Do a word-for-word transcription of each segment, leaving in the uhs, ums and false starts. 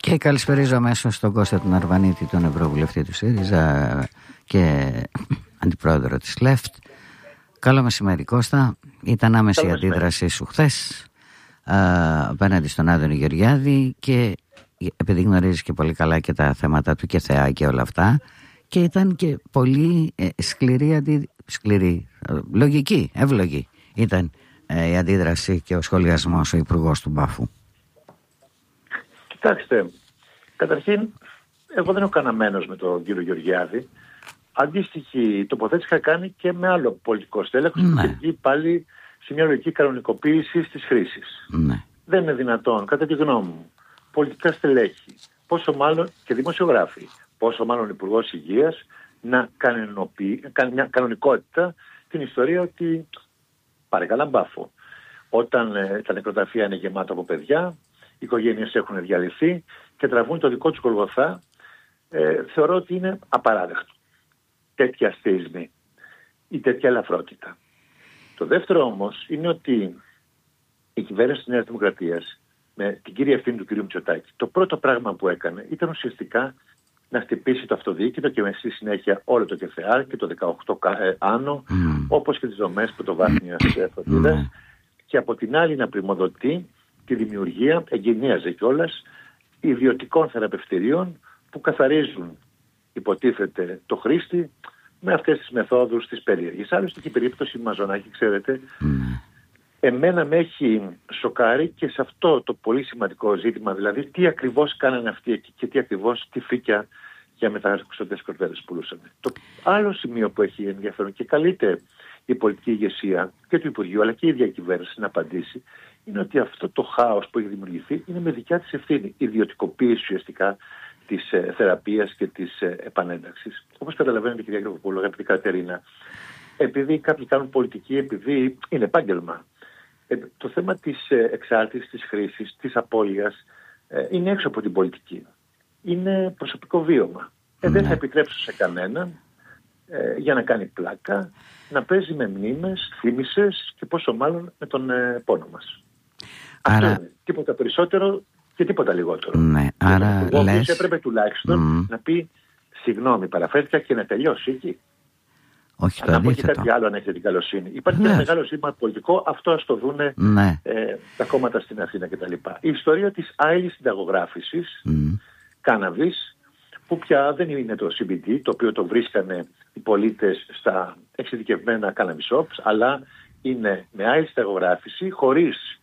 Και καλησπέριζω αμέσως στον Κώστα τον Αρβανίτη, τον Ευρωβουλευτή του ΣΥΡΙΖΑ και αντιπρόεδρο της ΛΕΦΤ. Καλό μεσημέρι, Κώστα. Ήταν άμεση η αντίδρασή σου χθες απέναντι στον Άδωνη Γεωργιάδη, και επειδή γνωρίζεις και πολύ καλά και τα θέματα του ΚΕΘΕΑ και όλα αυτά, και ήταν και πολύ ε, σκληρή, αντι... σκληρή ε, λογική, εύλογη ήταν ε, η αντίδραση και ο σχολιασμός ο υπουργός του Μπάφου. Κοιτάξτε, καταρχήν εγώ δεν έχω καναμένος με τον κύριο Γεωργιάδη. Αντίστοιχη τοποθέτηση είχα κάνει και με άλλο πολιτικό στέλεχος, ναι. Και πάλι σε μια λογική κανονικοποίηση της χρήσης. Ναι. Δεν είναι δυνατόν, κατά τη γνώμη μου, πολιτικά στελέχη, πόσο μάλλον και δημοσιογράφοι, πόσο μάλλον υπουργός υγείας, να κανονοποιεί, κάνει μια κανονικότητα την ιστορία ότι πάρε καλά Μπάφο. Όταν ε, τα νεκροταφεία είναι γεμάτα από παιδιά, οι οικογένειες έχουν διαλυθεί και τραβούν το δικό τους Γολγοθά, ε, θεωρώ ότι είναι απαράδεκτο τέτοια αστείσμη ή τέτοια ελαφρότητα. Το δεύτερο όμως είναι ότι η κυβέρνηση της Νέας Δημοκρατίας με την κύρια ευθύνη του κ. Μητσοτάκη, το πρώτο πράγμα που έκανε ήταν ουσιαστικά να χτυπήσει το αυτοδιοίκητο και με στη συνέχεια όλο το ΚΕΘΕΑ και το δεκαοκτώ ε, άνω, mm. όπως και τις δομές πρωτοβάθμιας φροντίδας, mm. και από την άλλη να πρημοδοτεί τη δημιουργία, εγκαινίαζε κιόλας, ιδιωτικών θεραπευτηρίων που καθαρίζουν, υποτίθεται, το χρήστη με αυτές τις μεθόδους της περίεργης. Άλλωστε και η περίπτωση Μαζονάκη, ξέρετε, mm. εμένα με έχει σοκάρει και σε αυτό το πολύ σημαντικό ζήτημα, δηλαδή τι ακριβώς κάνανε αυτοί εκεί και τι ακριβώς τι φύκια για μεταξωτές κορδέλες πουλούσαν. Το άλλο σημείο που έχει ενδιαφέρον και καλείται η πολιτική ηγεσία και του Υπουργείου αλλά και η ίδια η κυβέρνηση να απαντήσει, είναι ότι αυτό το χάος που έχει δημιουργηθεί είναι με δικιά της ευθύνη. Ιδιωτικοποίηση ουσιαστικά της ε, θεραπείας και της ε, επανένταξης. Όπως καταλαβαίνετε, κυρία Γεωργοπούλου, αγαπητή Κατερίνα, επειδή κάποιοι κάνουν πολιτική, επειδή είναι επάγγελμα, ε, το θέμα της ε, εξάρτησης, της χρήσης, της απώλειας ε, είναι έξω από την πολιτική. Είναι προσωπικό βίωμα. Ε, δεν θα επιτρέψω σε κανέναν ε, για να κάνει πλάκα, να παίζει με μνήμες, θύμησες και πόσο μάλλον με τον ε, πόνο μας. Άρα... Αυτό είναι. Τίποτα περισσότερο και τίποτα λιγότερο. Ναι, άρα ο λες... έπρεπε τουλάχιστον mm. να πει συγγνώμη, παραφέρθηκα και να τελειώσει εκεί. Όχι το να αντίθετο. πω και κάτι άλλο αν έχετε την καλοσύνη. Υπάρχει ναι. και ένα μεγάλο ζήτημα πολιτικό, αυτό ας το δούνε ναι. ε, τα κόμματα στην Αθήνα κτλ. Η ιστορία της άειλης συνταγογράφησης, mm. κάναβης, που πια δεν είναι το σι μπι ντι, το οποίο το βρίσκανε οι πολίτες στα εξειδικευμένα cannabis shops, αλλά είναι με άειλη συνταγογράφηση, χωρίς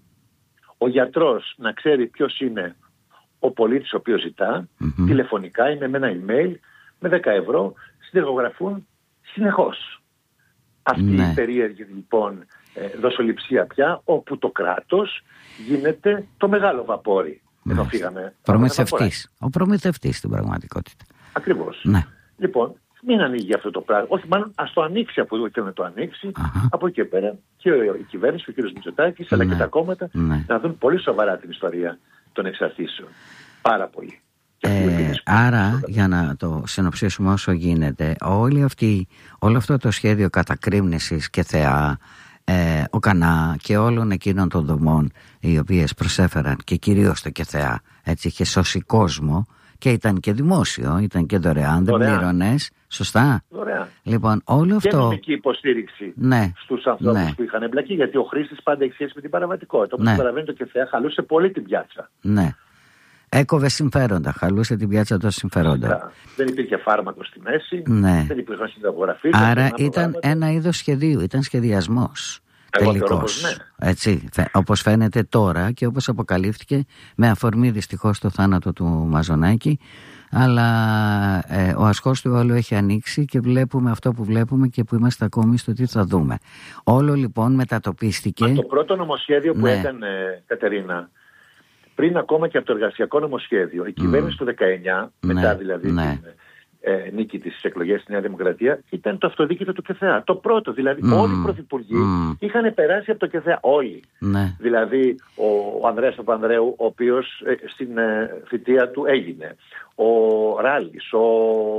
ο γιατρός να ξέρει ποιος είναι ο πολίτης ο οποίος ζητά, mm-hmm. τηλεφωνικά ή με ένα email, με δέκα ευρώ, συνταγογραφούν συνεχώς. Αυτή ναι. η περίεργη λοιπόν ε, δοσοληψία πια, όπου το κράτος γίνεται το μεγάλο βαπόρι. Ναι. Ενώ φύγαμε. Προμηθευτής. Ο προμηθευτής στην πραγματικότητα. Ακριβώς. Ναι. Λοιπόν, μην ανοίγει αυτό το πράγμα. Όχι, μάλλον ας το ανοίξει από εδώ και να το ανοίξει. Uh-huh. Από εκεί και πέρα και η κυβέρνηση, ο κ. Μητσοτάκης, αλλά ναι. και τα κόμματα ναι. να δουν πολύ σοβαρά την ιστορία των εξαρτήσεων. Πάρα πολύ. Ε, άρα, για να το συνοψίσουμε όσο γίνεται, όλη αυτή, όλο αυτό το σχέδιο κατακρήμνησης και θεά, ε, ο Κανά και όλων εκείνων των δομών οι οποίες προσέφεραν και κυρίως το ΚΕΘΕΑ, έτσι, είχε σώσει κόσμο και ήταν και δημόσιο, ήταν και δωρεάν, δεν πλήρωνες, σωστά. Δωρεάν. Λοιπόν, όλο αυτό... Και νομική υποστήριξη ναι. στους ανθρώπους ναι. που είχαν εμπλακεί, γιατί ο χρήστης πάντα έχει σχέση με την παραβατικότητα. Όπως ναι. καταλαβαίνετε, το ΚΕΘΕΑ χαλούσε πολύ την πιάτσα. Ναι. Έκοβε συμφέροντα, χαλούσε την πιάτσα των συμφερόντων. Δεν υπήρχε φάρμακο στη μέση, ναι. δεν υπήρχαν συνταγογραφίες. Άρα ήταν ένα είδος σχεδίου, ήταν σχεδιασμός. Τελικώς, ναι. έτσι, όπως φαίνεται τώρα και όπως αποκαλύφθηκε με αφορμή δυστυχώς το θάνατο του Μαζονάκη, αλλά ε, ο ασκός του όλου έχει ανοίξει και βλέπουμε αυτό που βλέπουμε και που είμαστε ακόμη στο τι θα δούμε. Όλο λοιπόν μετατοπίστηκε. Μα το πρώτο νομοσχέδιο που ναι. έκανε, Κατερίνα, πριν ακόμα και από το εργασιακό νομοσχέδιο, η κυβέρνηση mm. του δεκαεννιά, ναι. μετά δηλαδή ναι. την ε, νίκη της εκλογές στη Νέα Δημοκρατία, ήταν το αυτοδιοίκητο του ΚΕΘΕΑ. Το πρώτο, δηλαδή mm. όλοι οι πρωθυπουργοί mm. είχαν περάσει από το ΚΕΘΕΑ. Όλοι. Ναι. Δηλαδή ο, ο Ανδρέας Παπανδρέου, ο οποίος ε, στην ε, θητεία του έγινε. Ο Ράλης, ο,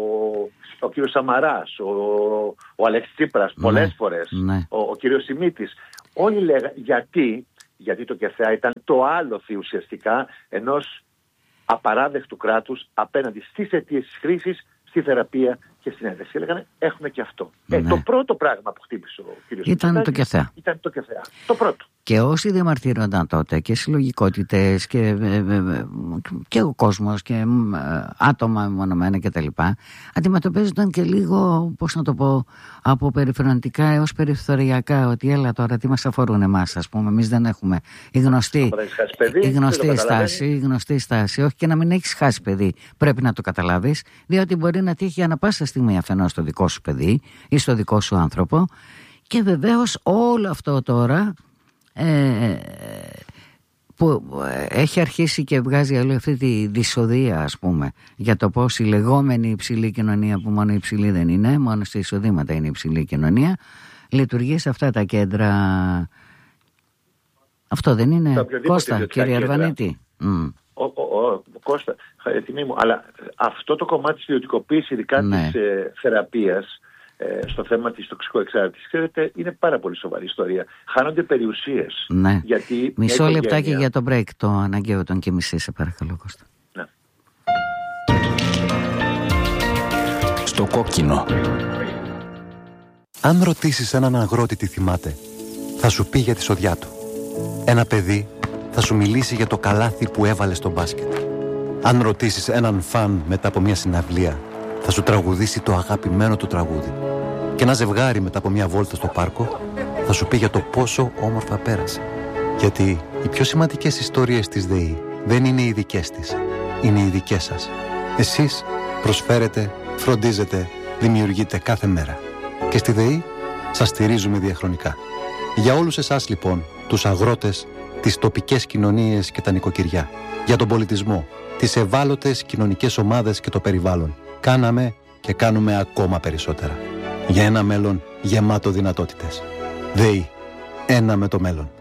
ο κύριος Σαμαράς, ο, ο Αλέξης Τσίπρας, ναι. πολλές φορές, ναι. ο, ο κύριος Σιμίτης. Όλοι λέγανε γιατί... γιατί το ΚΕΘΕΑ ήταν το άλοθη ουσιαστικά ενός απαράδεκτου κράτους απέναντι στις αιτίες της κρίσης, στη θεραπεία και στην ένταξη. Έλεγαν έχουμε και αυτό. Ναι. Ε, το πρώτο πράγμα που χτύπησε ο κ. Ήταν το ΚΕΘΕΑ. Ήταν το ΚΕΘΕΑ. Το πρώτο. Και όσοι διαμαρτύρονταν τότε και συλλογικότητες και, και ο κόσμος και άτομα μεμονωμένα κτλ. Αντιμετωπίζονταν και λίγο, πώς να το πω, από περιφερειακά έως περιθωριακά, ότι έλα τώρα τι μας αφορούν εμάς, ας πούμε. Εμείς δεν έχουμε η γνωστή, παιδί, η γνωστή στάση, η γνωστή στάση. Όχι, και να μην έχεις χάσει παιδί, πρέπει να το καταλάβεις, διότι μπορεί να τύχει ανα πάσα στιγμή αφενός στο δικό σου παιδί ή στο δικό σου άνθρωπο. Και βεβαίως όλο αυτό τώρα Ε, που έχει αρχίσει και βγάζει όλη αυτή τη δυσοδεία, ας πούμε, για το πώς η λεγόμενη υψηλή κοινωνία, που μόνο υψηλή δεν είναι, μόνο στα εισοδήματα είναι υψηλή κοινωνία, λειτουργεί σε αυτά τα κέντρα. Αυτό δεν είναι, Κώστα, κύριε Αρβανίτη? Mm. Ο, ο, ο, Κώστα, τιμή μου, αλλά αυτό το κομμάτι της ιδιωτικοποίησης, ειδικά ναι. της ε, θεραπείας, στο θέμα της τοξικοεξάρτησης, ξέρετε, είναι πάρα πολύ σοβαρή ιστορία. Χάνονται περιουσίες. Ναι. Γιατί μισό λεπτάκι για το break, το αναγκαίο των και μισή, σε παρακαλώ, Κώστα. Ναι. Στο κόκκινο. Αν ρωτήσεις έναν αγρότη τι θυμάται, θα σου πει για τη σοδιά του. Ένα παιδί θα σου μιλήσει για το καλάθι που έβαλε στο μπάσκετ. Αν ρωτήσεις έναν φαν μετά από μια συναυλία, θα σου τραγουδήσει το αγαπημένο του τραγούδι. Και ένα ζευγάρι μετά από μια βόλτα στο πάρκο θα σου πει για το πόσο όμορφα πέρασε. Γιατί οι πιο σημαντικές ιστορίες της ΔΕΗ δεν είναι οι δικές της, είναι οι δικές σας. Εσείς προσφέρετε, φροντίζετε, δημιουργείτε κάθε μέρα. Και στη ΔΕΗ σας στηρίζουμε διαχρονικά. Για όλους εσάς λοιπόν, τους αγρότες, τις τοπικές κοινωνίες και τα νοικοκυριά, για τον πολιτισμό, τις ευάλωτες κοινωνικές ομάδες και το περιβάλλον, κάναμε και κάνουμε ακόμα περισσότερα. Για ένα μέλλον γεμάτο δυνατότητες. ΔΕΗ. Ένα με το μέλλον.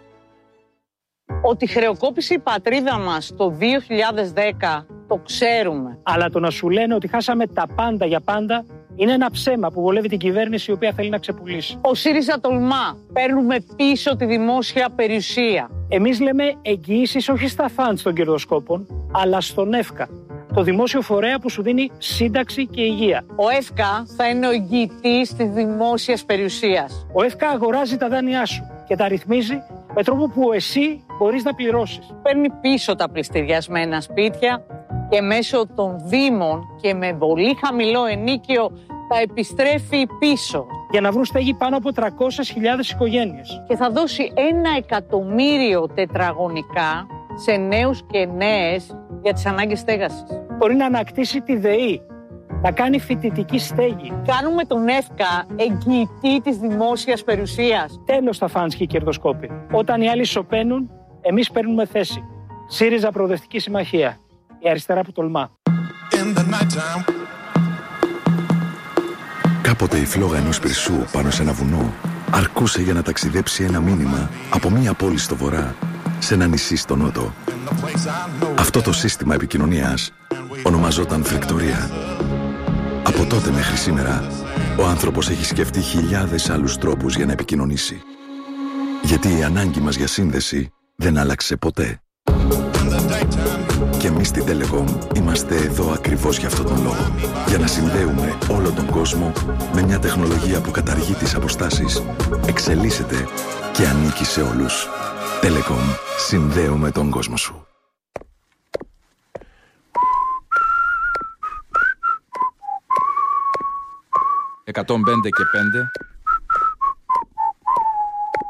Ότι χρεοκόπησε η πατρίδα μας το δύο χιλιάδες δέκα, το ξέρουμε. Αλλά το να σου λένε ότι χάσαμε τα πάντα για πάντα είναι ένα ψέμα που βολεύει την κυβέρνηση, η οποία θέλει να ξεπουλήσει. Ο ΣΥΡΙΖΑ τολμά. Παίρνουμε πίσω τη δημόσια περιουσία. Εμείς λέμε εγγυήσεις όχι στα φαντς των κερδοσκόπων, αλλά στον ΕΦΚΑ, το δημόσιο φορέα που σου δίνει σύνταξη και υγεία. Ο ΕΦΚΑ θα είναι ο εγγυητής της δημόσιας περιουσίας. Ο ΕΦΚΑ αγοράζει τα δάνειά σου και τα ρυθμίζει με τρόπο που εσύ μπορείς να πληρώσεις. Παίρνει πίσω τα πληστηριασμένα σπίτια και μέσω των δήμων και με πολύ χαμηλό ενίκιο τα επιστρέφει πίσω. Για να βρουν στέγη πάνω από τριακόσιες χιλιάδες οικογένειες. Και θα δώσει ένα εκατομμύριο τετραγωνικά σε νέους και νέες για τις ανάγκες στέγασης. Μπορεί να ανακτήσει τη ΔΕΗ, να κάνει φοιτητική στέγη. Κάνουμε τον ΕΦΚΑ εγγυητή της δημόσιας περιουσίας. Τέλος τα φανς και οι κερδοσκόποι. Όταν οι άλλοι σωπαίνουν, εμείς παίρνουμε θέση. ΣΥΡΙΖΑ Προοδευτική Συμμαχία. Η αριστερά που τολμά. Κάποτε η φλόγα ενός πυρσού πάνω σε ένα βουνό αρκούσε για να ταξιδέψει ένα μήνυμα από μία πόλη στο βορρά σε ένα νησί στο νότο. Αυτό το σύστημα επικοινωνίας ονομαζόταν φρικτορία. Από τότε μέχρι σήμερα, ο άνθρωπος έχει σκεφτεί χιλιάδες άλλους τρόπους για να επικοινωνήσει. Γιατί η ανάγκη μας για σύνδεση δεν άλλαξε ποτέ. Και εμείς στην Telecom είμαστε εδώ ακριβώς για αυτόν τον λόγο. Για να συνδέουμε όλο τον κόσμο με μια τεχνολογία που καταργεί τις αποστάσεις, εξελίσσεται και ανήκει σε όλους. Telecom. Συνδέουμε τον κόσμο σου. εκατόν πέντε και πέντε